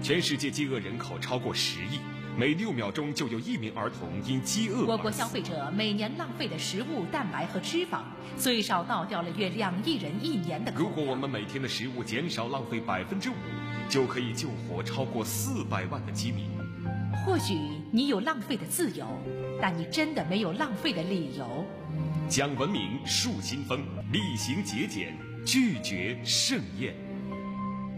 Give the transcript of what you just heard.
全世界饥饿人口超过10亿，每6秒钟就有1名儿童因饥饿而死。 我国消费者每年浪费的食物、蛋白和脂肪，最少倒掉了约2亿人1年的口粮。 如果我们每天的食物减少浪费5%，就可以救活超过400万的饥民。 或许你有浪费的自由，但你真的没有浪费的理由。 讲文明树新风，厉行节俭，拒绝盛宴。